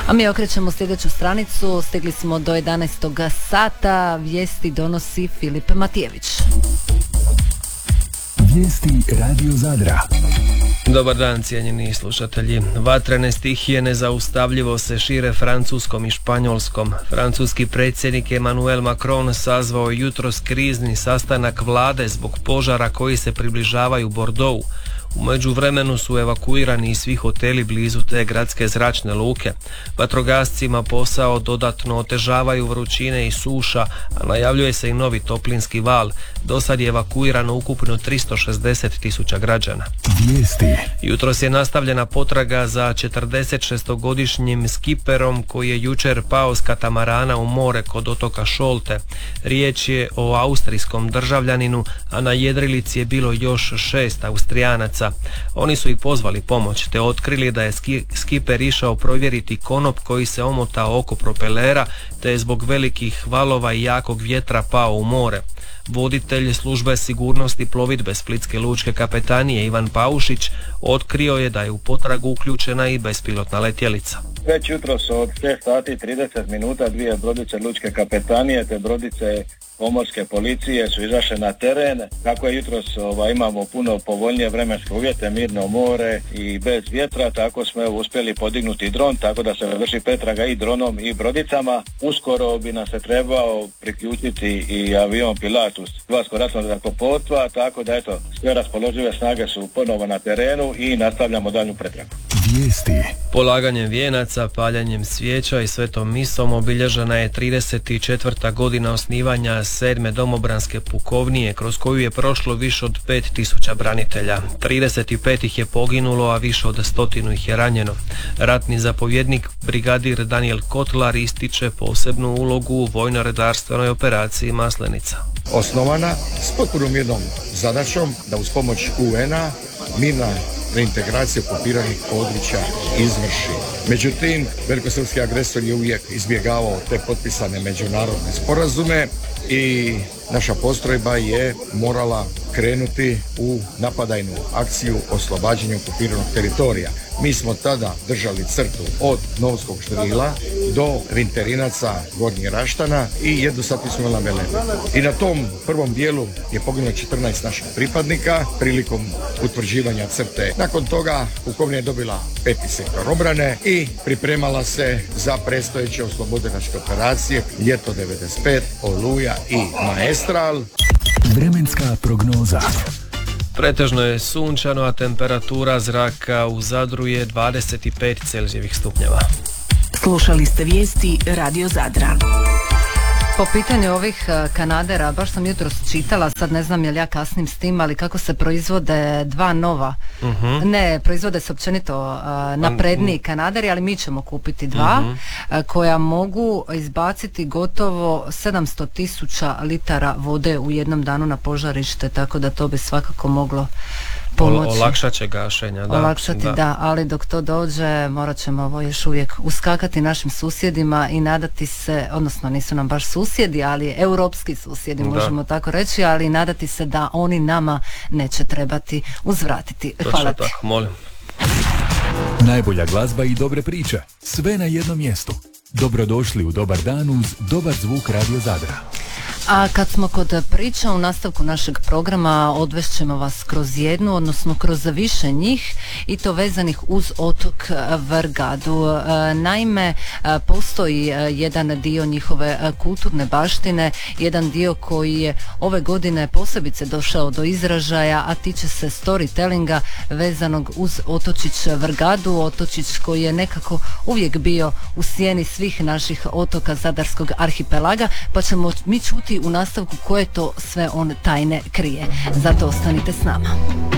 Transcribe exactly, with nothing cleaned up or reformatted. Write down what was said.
A mi okrećemo sljedeću stranicu, stigli smo do jedanaestog sata, vijesti donosi Filip Matijević. Vijesti Radio Zadra. Dobar dan, cijenjeni slušatelji. Vatrene stihije nezaustavljivo se šire Francuskom i Španjolskom. Francuski predsjednik Emmanuel Macron sazvao jutros krizni sastanak vlade zbog požara koji se približavaju Bordeauxu. U međuvremenu su evakuirani i svi hoteli blizu te gradske zračne luke. Vatrogascima posao dodatno otežavaju vrućine i suša, a najavljuje se i novi toplinski val. Dosad je evakuirano ukupno tristo šezdeset tisuća građana. Vijesti. Jutros je nastavljena potraga za četrdesetšestogodišnjim skiperom koji je jučer pao s katamarana u more kod otoka Šolte. Riječ je o austrijskom državljaninu, a na jedrilici je bilo još šest Austrijanaca. Oni su i pozvali pomoć, te otkrili da je ski, skiper išao provjeriti konop koji se omotao oko propelera, te je zbog velikih valova i jakog vjetra pao u more. Voditelj službe sigurnosti plovidbe Splitske lučke kapetanije Ivan Paušić otkrio je da je u potragu uključena i bespilotna letjelica. Već jutros od šest sati i trideset minuta dvije brodice lučke kapetanije te brodice pomorske policije su izašle na teren. Kako je jutros ova, imamo puno povoljnije vremenske uvjete, mirno more i bez vjetra, tako smo evo, uspjeli podignuti dron, tako da se vrši pretraga i dronom i brodicama. Uskoro bi nam se trebao priključiti i avion Pilatus Hrvatskog ratnog zrakoplovstva, tako da eto, sve raspoložive snage su ponovo na terenu i nastavljamo daljnju pretragu. Vijesti. Polaganjem vijenaca, paljanjem svijeća i svetom misom obilježena je trideset četvrta godina osnivanja sedme domobranske pukovnije, kroz koju je prošlo više od pet tisuća branitelja. trideset pet ih je poginulo, a više od stotinu ih je ranjeno. Ratni zapovjednik brigadir Daniel Kotlar ističe posebnu ulogu u vojno-redarstvenoj operaciji Maslenica. Osnovana s potpuno mirnom zadaćom da uz pomoć U N-a mirna reintegracija okupiranih područja izvrši. Međutim, velikosrpski agresor je uvijek izbjegavao te potpisane međunarodne sporazume i naša postrojba je morala krenuti u napadajnu akciju oslobađanja okupiranog teritorija. Mi smo tada držali crtu od Novskog Štrila do Vinterinaca Gornjih Raštana i jednu sati smo na Velenu. I na tom prvom dijelu je poginulo četrnaest naših pripadnika prilikom utvrđivanja crte. Nakon toga pukovnija je dobila peti sektor obrane i pripremala se za predstojeće oslobodilačke operacije Ljeto devedeset pet, Oluja i Maestral. Vremenska prognoza. Pretežno je sunčano, a temperatura zraka u Zadru je dvadeset pet Celzijevih stupnjeva. Slušali ste vijesti Radio Zadra. Po pitanju ovih kanadera, baš sam jutros čitala, sad ne znam je li ja kasnim s tim, ali kako se proizvode dva nova, uh-huh. ne, proizvode se općenito uh, napredniji kanaderi, ali mi ćemo kupiti dva, uh-huh. uh, koja mogu izbaciti gotovo sedamsto tisuća litara vode u jednom danu na požarište, tako da to bi svakako moglo pomoći. Olakšat će gašenja, da. Olakšati, da. da, ali dok to dođe morat ćemo ovo još uvijek uskakati našim susjedima i nadati se, odnosno nisu nam baš susjedi, ali europski susjedi, da. Možemo tako reći, ali nadati se da oni nama neće trebati uzvratiti. Točno Hvala ti. Tako, molim. Najbolja glazba i dobre priče, sve na jednom mjestu. Dobrodošli u Dobar dan uz dobar zvuk Radio Zadra. A kad smo kod priča, u nastavku našeg programa odvešćemo vas kroz jednu, odnosno kroz više njih, i to vezanih uz otok Vrgadu. Naime, postoji jedan dio njihove kulturne baštine, jedan dio koji je ove godine posebice došao do izražaja, a tiče se storytellinga vezanog uz otočić Vrgadu, otočić koji je nekako uvijek bio u sjeni svih naših otoka Zadarskog arhipelaga, pa ćemo mi čuti u nastavku koje to sve on tajne krije. Zato ostanite s nama.